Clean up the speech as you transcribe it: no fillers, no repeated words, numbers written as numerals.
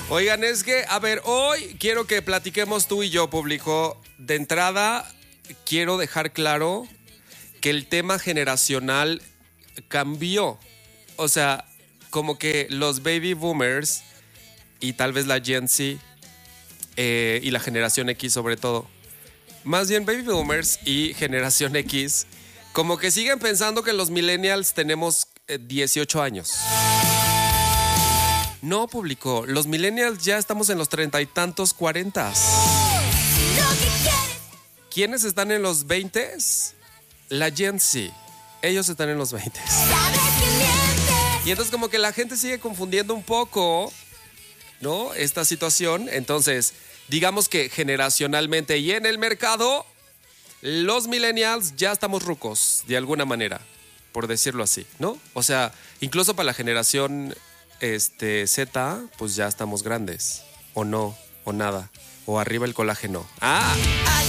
Oigan, es que, a ver, hoy quiero que platiquemos tú y yo, público. De entrada, quiero dejar claro que el tema generacional cambió. O sea, como que los baby boomers y tal vez la Gen Z y la generación X sobre todo. Más bien baby boomers y generación X, como que siguen pensando que los millennials tenemos 18 años. No, público, los millennials ya estamos en los 30 y tantos, 40. ¿Quiénes están en los 20s? La Gen Z. Ellos están en los 20s. Y entonces como que la gente sigue confundiendo un poco, ¿no? Esta situación. Entonces, digamos que generacionalmente y en el mercado, los millennials ya estamos rucos, de alguna manera, por decirlo así, ¿no? O sea, incluso para la generación Z, pues ya estamos grandes. O no, o nada. O arriba el colágeno. ¡Ah!